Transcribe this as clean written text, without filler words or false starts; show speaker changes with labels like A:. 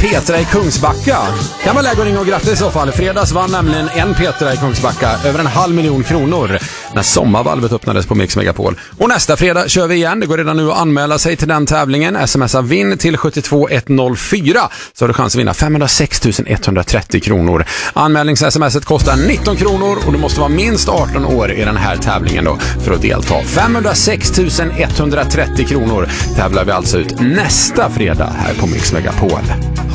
A: Petra i Kungsbacka. Kan man lägga och ringa och grattis i så fall. Fredags vann nämligen en Petra i Kungsbacka över 500 000 kronor när sommarvalvet öppnades på Mix Megapol. Och nästa fredag kör vi igen. Det går redan nu att anmäla sig till den tävlingen. Smsa vinn till 72104 så har du chans att vinna 506 130 kronor. Anmälnings-smset kostar 19 kronor och du måste vara minst 18 år i den här tävlingen då för att delta. 506 130 kronor tävlar vi alltså ut nästa fredag här på Mix Megapol.